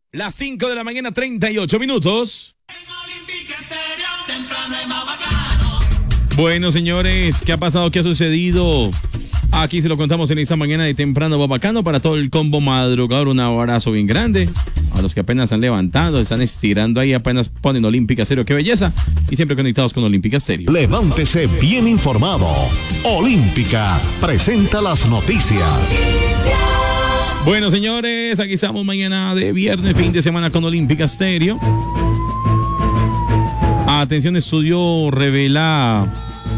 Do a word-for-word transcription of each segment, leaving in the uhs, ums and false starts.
Las cinco de la mañana, treinta y ocho minutos. Bueno, señores, ¿qué ha pasado? ¿Qué ha sucedido? Aquí se lo contamos en esta mañana de temprano bacano para todo el combo madrugador. Un abrazo bien grande a los que apenas están levantando, están estirando ahí, apenas ponen Olímpica Stereo. ¡Qué belleza! Y siempre conectados con Olímpica Stereo. Levántese bien informado. Olímpica presenta las noticias. Bueno, señores, aquí estamos mañana de viernes, fin de semana con Olímpica Stereo. Atención, estudio revela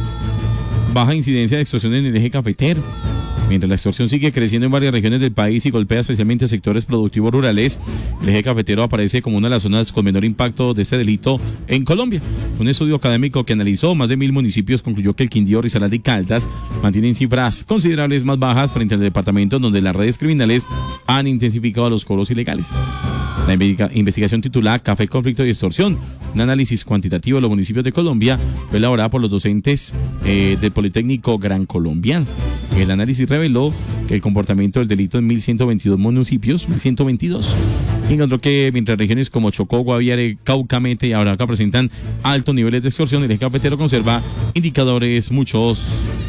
baja incidencia de extorsión en el eje cafetero. Mientras la extorsión sigue creciendo en varias regiones del país y golpea especialmente a sectores productivos rurales, el eje cafetero aparece como una de las zonas con menor impacto de este delito en Colombia. Un estudio académico que analizó más de mil municipios concluyó que el Quindío, Risaralda y Caldas mantienen cifras considerables más bajas frente al departamento donde las redes criminales han intensificado los cobros ilegales. La investigación titulada Café, Conflicto y Extorsión, un análisis cuantitativo de los municipios de Colombia, fue elaborada por los docentes eh, del Politécnico Gran Colombiano. El análisis reveló que el comportamiento del delito en mil ciento veintidós municipios, mil ciento veintidós, encontró que mientras regiones como Chocó, Guaviare, Cauca, Meta y Arauca presentan altos niveles de extorsión, el eje cafetero conserva indicadores muchos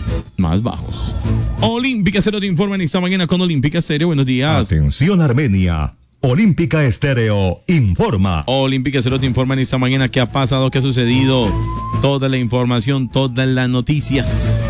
más bajos. Olímpica Stereo te informa en esta mañana con Olímpica Stereo. Buenos días. Atención, Armenia. Olímpica Stereo informa. Olímpica Stereo te informa en esta mañana qué ha pasado, qué ha sucedido. Toda la información, todas las noticias.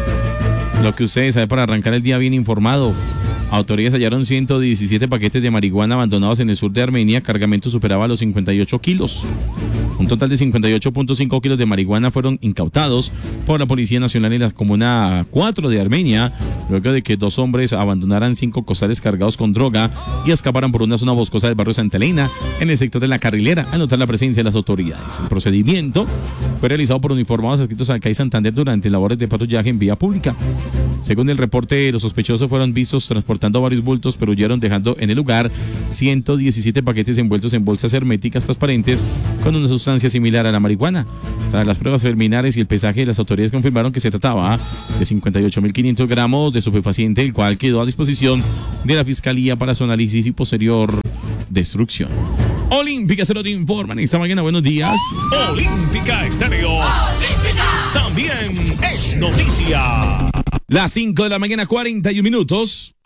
Lo que ustedes saben para arrancar el día bien informado. Autoridades hallaron ciento diecisiete paquetes de marihuana abandonados en el sur de Armenia. Cargamento superaba los cincuenta y ocho kilos. Un total de cincuenta y ocho punto cinco kilos de marihuana fueron incautados por la Policía Nacional en la Comuna cuatro de Armenia, luego de que dos hombres abandonaran cinco costales cargados con droga y escaparan por una zona boscosa del barrio Santa Elena, en el sector de La Carrilera, al notar la presencia de las autoridades. El procedimiento fue realizado por uniformados adscritos al C A I Santander durante labores de patrullaje en vía pública. Según el reporte, los sospechosos fueron vistos transportando varios bultos, pero huyeron dejando en el lugar ciento diecisiete paquetes envueltos en bolsas herméticas transparentes con una sustancia similar a la marihuana. Tras las pruebas preliminares y el pesaje, las autoridades confirmaron que se trataba de cincuenta y ocho mil quinientos gramos de estupefaciente, el cual quedó a disposición de la Fiscalía para su análisis y posterior destrucción. Olímpica Stereo te informan esta mañana. Buenos días. Olímpica Stereo. Olímpica también es noticia. Las cinco de la mañana, cuarenta y un minutos.